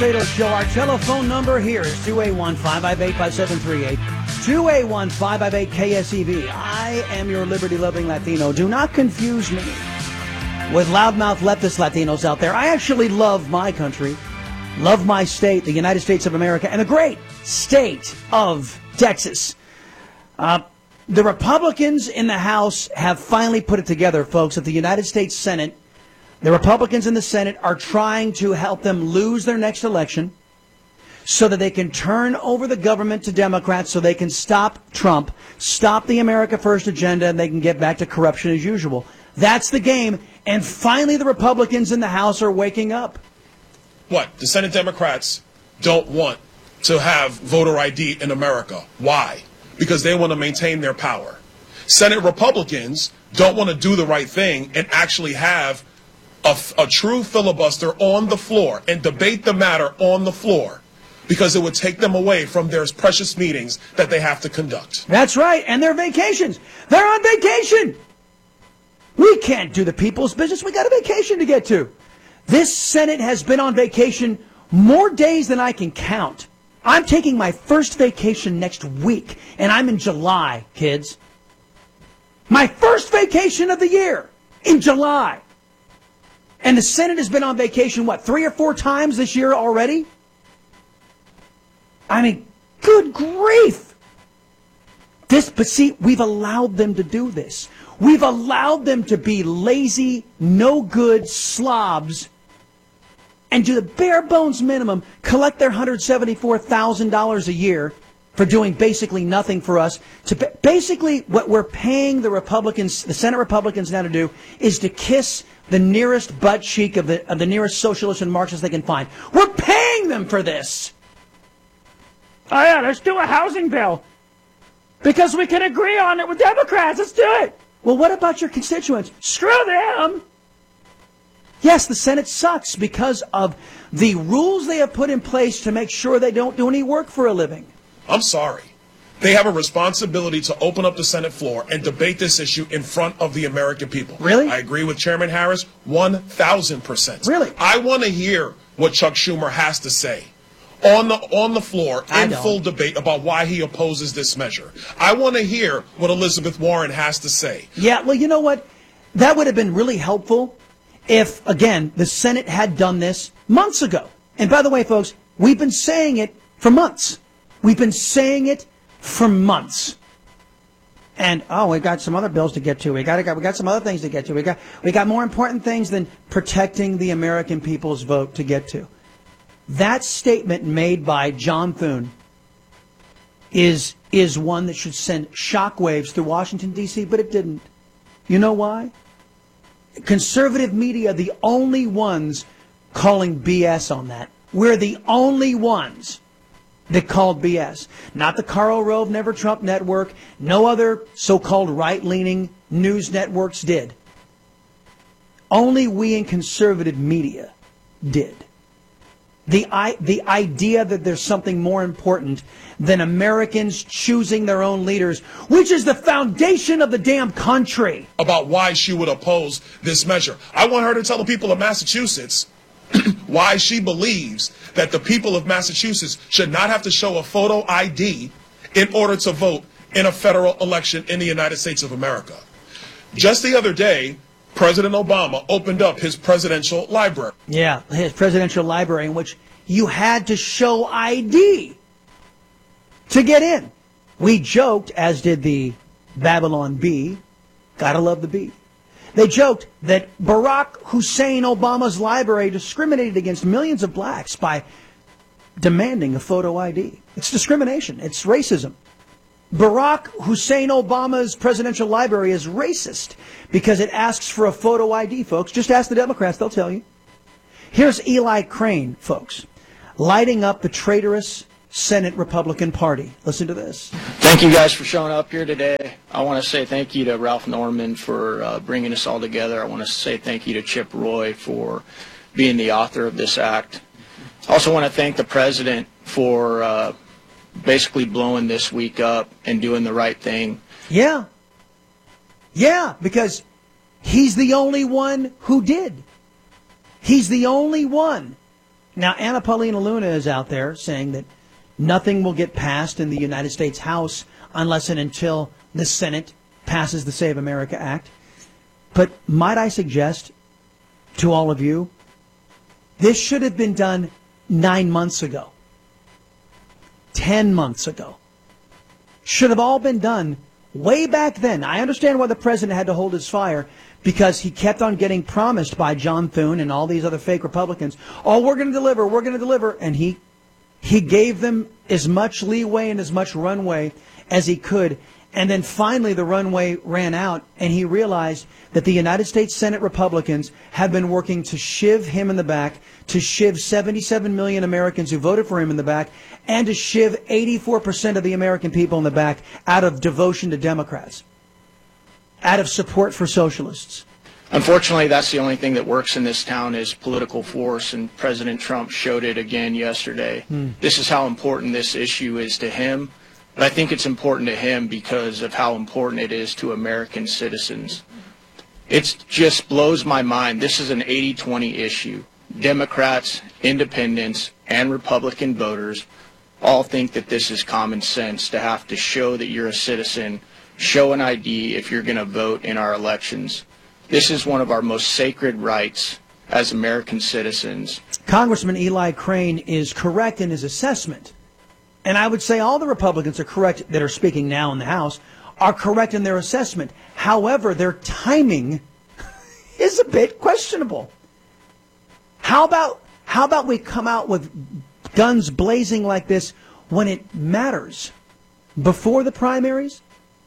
Fatal Show. Our telephone number here is 281-558-5738. 281-558-KSEV. I am your liberty-loving Latino. Do not confuse me with loudmouth leftist Latinos out there. I actually love my country, love my state, the United States of America, and the great state of Texas. The Republicans in the House have finally put it together, folks, at the United States Senate. The Republicans in the Senate are trying to help them lose their next election so that they can turn over the government to Democrats so they can stop Trump, stop the America First agenda, and they can get back to corruption as usual. That's the game. And finally, the Republicans in the House are waking up. What? The Senate Democrats don't want to have voter ID in America. Why? Because they want to maintain their power. Senate Republicans don't want to do the right thing and actually have a true filibuster on the floor and debate the matter on the floor, because it would take them away from their precious meetings that they have to conduct. That's right. And their vacations. They're on vacation. We can't do the people's business. We got a vacation to get to. This Senate has been on vacation more days than I can count. I'm taking my first vacation next week, and I'm in July, kids. My first vacation of the year in July. And the Senate has been on vacation, what, 3 or 4 times this year already? I mean, good grief. But see, we've allowed them to do this. We've allowed them to be lazy, no-good slobs and do the bare bones minimum, collect their $174,000 a year for doing basically nothing for us. Basically, what we're paying the Republicans, the Senate Republicans now to do is to kiss the nearest butt cheek of the nearest socialist and Marxist they can find. We're paying them for this. Oh yeah, let's do a housing bill. Because we can agree on it with Democrats. Let's do it. Well, what about your constituents? Screw them. Yes, the Senate sucks because of the rules they have put in place to make sure they don't do any work for a living. I'm sorry. They have a responsibility to open up the Senate floor and debate this issue in front of the American people. Really? I agree with Chairman Harris 1,000%. Really? I want to hear what Chuck Schumer has to say on the floor in full debate about why he opposes this measure. I want to hear what Elizabeth Warren has to say. Yeah, well, you know what? That would have been really helpful if, again, the Senate had done this months ago. And by the way, folks, we've been saying it for months. We've been saying it for months. And, we've got some other bills to get to. We got some other things to get to. We got more important things than protecting the American people's vote to get to. That statement made by John Thune is one that should send shockwaves through Washington, D.C., but it didn't. You know why? Conservative media, the only ones calling BS on that. We're the only ones that called BS. Not the Karl Rove Never Trump Network. No other so-called right-leaning news networks did. Only we in conservative media did. The idea that there's something more important than Americans choosing their own leaders, which is the foundation of the damn country. About why she would oppose this measure. I want her to tell the people of Massachusetts why she believes that the people of Massachusetts should not have to show a photo ID in order to vote in a federal election in the United States of America. Just the other day, President Obama opened up his presidential library. Yeah, his presidential library in which you had to show ID to get in. We joked, as did the Babylon Bee, gotta love the bee. They joked that Barack Hussein Obama's library discriminated against millions of blacks by demanding a photo ID. It's discrimination. It's racism. Barack Hussein Obama's presidential library is racist because it asks for a photo ID, folks. Just ask the Democrats, they'll tell you. Here's Eli Crane, folks, lighting up the traitorous Senate Republican Party. Listen to this. Thank you guys for showing up here today. I want to say thank you to Ralph Norman for bringing us all together. I want to say thank you to Chip Roy for being the author of this act. I also want to thank the president for basically blowing this week up and doing the right thing. Yeah. Yeah, because he's the only one who did. He's the only one Now, Anna Paulina Luna is out there saying that nothing will get passed in the United States House unless and until the Senate passes the Save America Act. But might I suggest to all of you, this should have been done 9 months ago, 10 months ago. Should have all been done way back then. I understand why the president had to hold his fire, because he kept on getting promised by John Thune and all these other fake Republicans, oh, we're going to deliver. And he gave them as much leeway and as much runway as he could. And then finally the runway ran out, and he realized that the United States Senate Republicans have been working to shiv him in the back, to shiv 77 million Americans who voted for him in the back, and to shiv 84% of the American people in the back out of devotion to Democrats, out of support for socialists. Unfortunately, that's the only thing that works in this town is political force, and President Trump showed it again yesterday. This is how important this issue is to him, but I think it's important to him because of how important it is to American citizens. It just blows my mind. This is an 80-20 issue. Democrats, independents, and Republican voters all think that this is common sense, to have to show that you're a citizen, show an ID if you're going to vote in our elections. This is one of our most sacred rights as American citizens. Congressman Eli Crane is correct in his assessment. And I would say all the Republicans are correct that are speaking now in the House are correct in their assessment. However, their timing is a bit questionable. How about we come out with guns blazing like this when it matters? Before the primaries?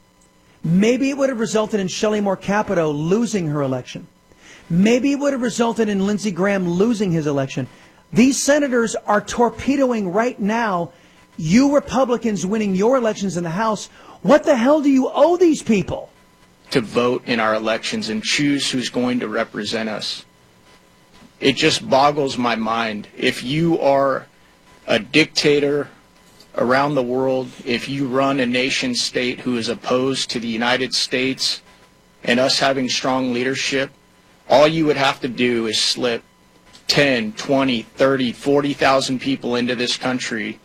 Maybe it would have resulted in Shelley Moore Capito losing her election. Maybe it would have resulted in Lindsey Graham losing his election. These senators are torpedoing right now you Republicans winning your elections in the House. What the hell do you owe these people? To vote in our elections and choose who's going to represent us. It just boggles my mind. If you are a dictator around the world, if you run a nation state who is opposed to the United States and us having strong leadership, all you would have to do is slip 10, 20, 30, 40,000 people into this country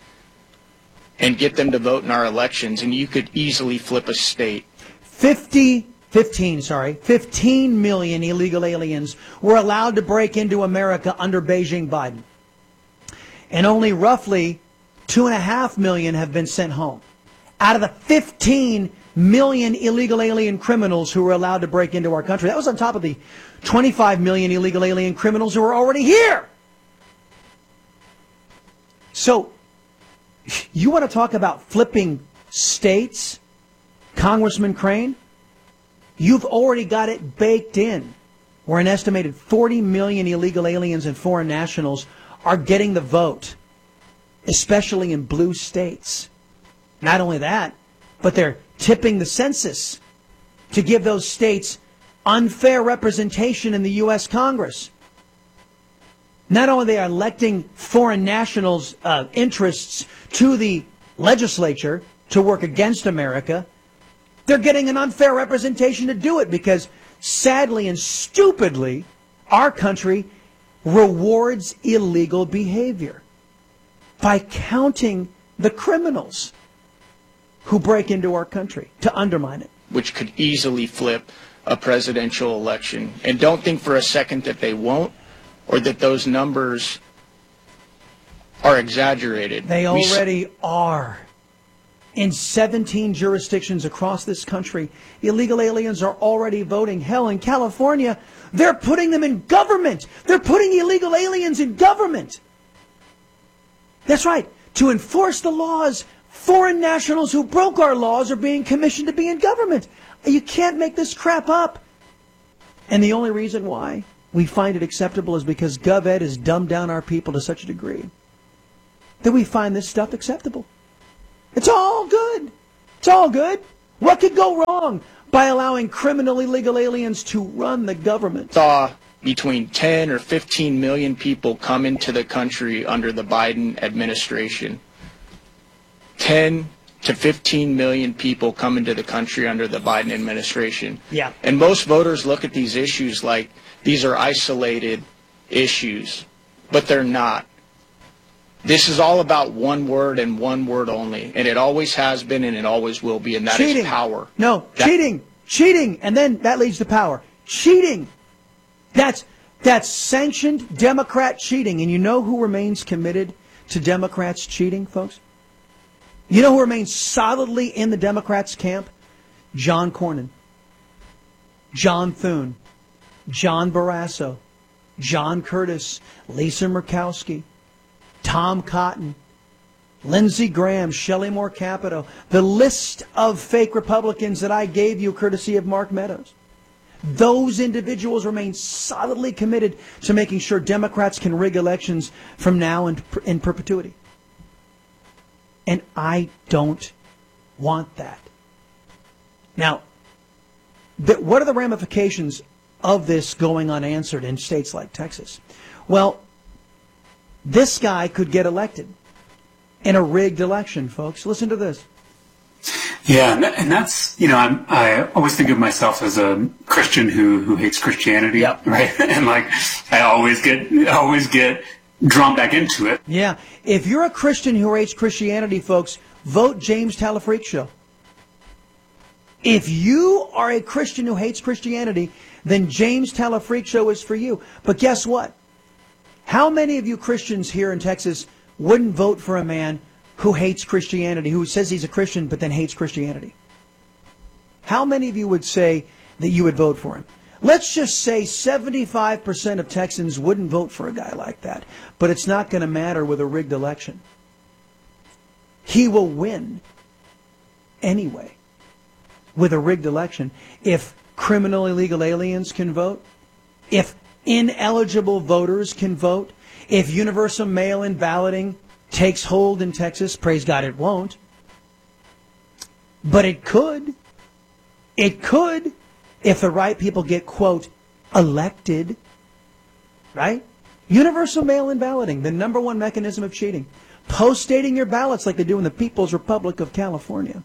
and get them to vote in our elections, and you could easily flip a state. 15 million illegal aliens were allowed to break into America under Beijing Biden. And only roughly 2.5 million have been sent home. Out of the 15 million illegal alien criminals who were allowed to break into our country, that was on top of the 25 million illegal alien criminals who were already here. So, you want to talk about flipping states, Congressman Crane? You've already got it baked in, where an estimated 40 million illegal aliens and foreign nationals are getting the vote, especially in blue states. Not only that, but they're tipping the census to give those states unfair representation in the U.S. Congress. Not only are they electing foreign nationals' interests to the legislature to work against America, they're getting an unfair representation to do it because, sadly and stupidly, our country rewards illegal behavior by counting the criminals who break into our country to undermine it. Which could easily flip a presidential election. And don't think for a second that they won't, or that those numbers are exaggerated. They already are. In 17 jurisdictions across this country, illegal aliens are already voting. Hell, in California, they're putting them in government. They're putting illegal aliens in government. That's right. To enforce the laws, foreign nationals who broke our laws are being commissioned to be in government. You can't make this crap up. And the only reason why we find it acceptable is because GovEd has dumbed down our people to such a degree that we find this stuff acceptable. It's all good. It's all good. What could go wrong by allowing criminal illegal aliens to run the government? Saw between 10 or 15 million people come into the country under the Biden administration. 10 to 15 million people come into the country under the Biden administration. Yeah. And most voters look at these issues like these are isolated issues, but they're not. This is all about one word and one word only, and it always has been and it always will be, and that cheating. is power. No, cheating, and then that leads to power. Cheating. That's sanctioned Democrat cheating, and you know who remains committed to Democrats cheating, folks? You know who remains solidly in the Democrats' camp? John Cornyn, John Thune, John Barrasso, John Curtis, Lisa Murkowski, Tom Cotton, Lindsey Graham, Shelley Moore Capito, the list of fake Republicans that I gave you courtesy of Mark Meadows. Those individuals remain solidly committed to making sure Democrats can rig elections from now and in perpetuity. And I don't want that. Now, what are the ramifications of this going unanswered in states like Texas? Well, this guy could get elected in a rigged election, folks. Listen to this. Yeah, and that's, I always think of myself as a Christian who hates Christianity, yep. Right? And I always get drawn back into it. Yeah, if you're a Christian who hates Christianity, folks, vote James Talafrico. If you are a Christian who hates Christianity, then James Talafrico is for you. But guess what? How many of you Christians here in Texas wouldn't vote for a man who hates Christianity, who says he's a Christian but then hates Christianity? How many of you would say that you would vote for him? Let's just say 75% of Texans wouldn't vote for a guy like that. But it's not going to matter with a rigged election. He will win anyway with a rigged election if criminal illegal aliens can vote, if ineligible voters can vote, if universal mail-in balloting takes hold in Texas. Praise God it won't. But it could. It could if the right people get, quote, elected. Right? Universal mail-in balloting, the number one mechanism of cheating. Post-dating your ballots like they do in the People's Republic of California.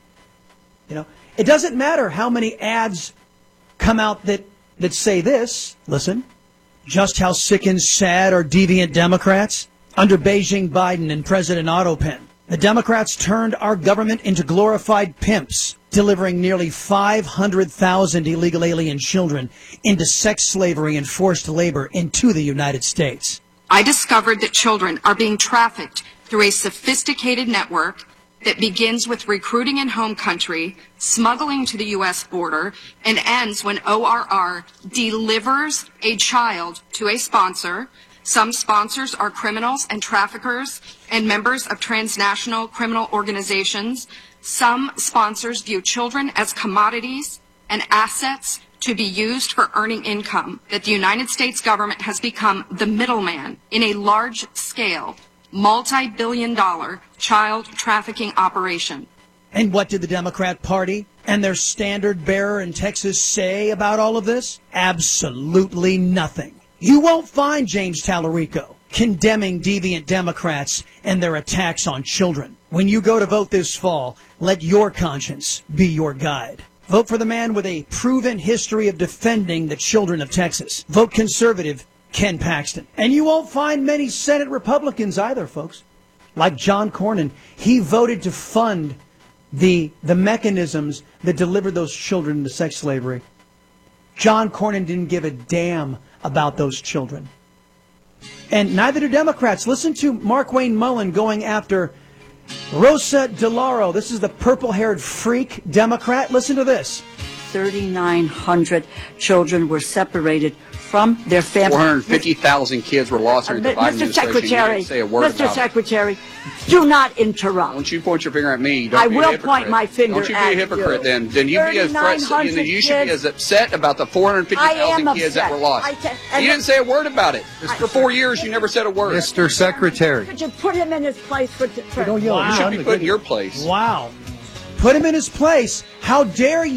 It doesn't matter how many ads come out that say this. Listen. Just how sick and sad are deviant Democrats? Under Beijing Biden and President Otto Penn, the Democrats turned our government into glorified pimps, delivering nearly 500,000 illegal alien children into sex slavery and forced labor into the United States. I discovered that children are being trafficked through a sophisticated network that begins with recruiting in home country, smuggling to the U.S. border, and ends when ORR delivers a child to a sponsor. Some sponsors are criminals and traffickers and members of transnational criminal organizations. Some sponsors view children as commodities and assets to be used for earning income, that the United States government has become the middleman in a large-scale, multi-billion-dollar child trafficking operation. And what did the Democrat Party and their standard bearer in Texas say about all of this? Absolutely nothing. You won't find James Talarico condemning deviant Democrats and their attacks on children. When you go to vote this fall, let your conscience be your guide. Vote for the man with a proven history of defending the children of Texas. Vote conservative Ken Paxton. And you won't find many Senate Republicans either, folks. Like John Cornyn, he voted to fund the mechanisms that delivered those children into sex slavery. John Cornyn didn't give a damn about those children. And neither do Democrats. Listen to Mark Wayne Mullen going after Rosa DeLauro. This is the purple-haired freak Democrat. Listen to this. 3,900 children were separated from their families. 450,000 kids were lost during the Biden Mr. Secretary, say a word Mr. Secretary, do not interrupt. Don't you point your finger at me. Don't I be a will hypocrite. point my finger Don't you be at a hypocrite you. then. Then you be as you should be as upset about the 450,000 kids that were lost. You didn't say a word about it. For 4 years, you never said a word. Mr. Secretary. Could you put him in his place for Don't yell. You should be put in your place. Wow. Put him in his place. How dare you?